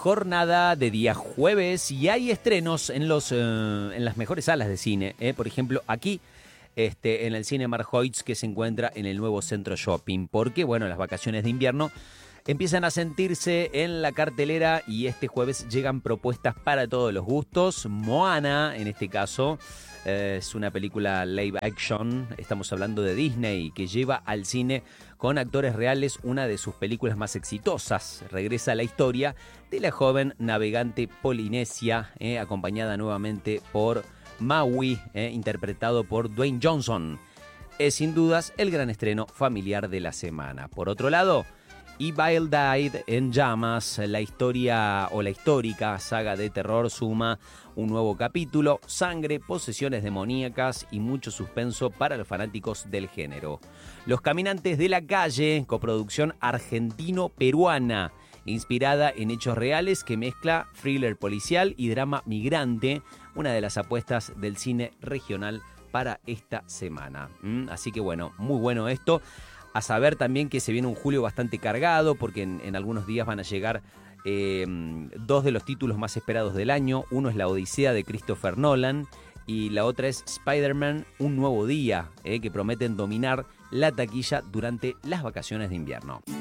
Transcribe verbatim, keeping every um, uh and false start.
jornada de día jueves y hay estrenos en, los, eh, en las mejores salas de cine. Eh. Por ejemplo, aquí este, en el Cine Marhoitz, que se encuentra en el nuevo centro shopping. Porque, bueno, las vacaciones de invierno empiezan a sentirse en la cartelera y este jueves llegan propuestas para todos los gustos. Moana, en este caso, eh, es una película live action. Estamos hablando de Disney, que lleva al cine con actores reales una de sus películas más exitosas. Regresa a la historia de la joven navegante polinesia, eh, acompañada nuevamente por Maui, eh, interpretado por Dwayne Johnson. Es sin dudas el gran estreno familiar de la semana. Por otro lado, Evil Dead en llamas, la historia o la histórica saga de terror suma un nuevo capítulo, sangre, posesiones demoníacas y mucho suspenso para los fanáticos del género. Los caminantes de la calle, coproducción argentino-peruana, inspirada en hechos reales que mezcla thriller policial y drama migrante, una de las apuestas del cine regional para esta semana. ¿Mm? Así que bueno, muy bueno esto. A saber también que se viene un julio bastante cargado porque en, en algunos días van a llegar eh, dos de los títulos más esperados del año. Uno es La Odisea de Christopher Nolan y la otra es Spider-Man Un Nuevo Día, eh, que prometen dominar la taquilla durante las vacaciones de invierno.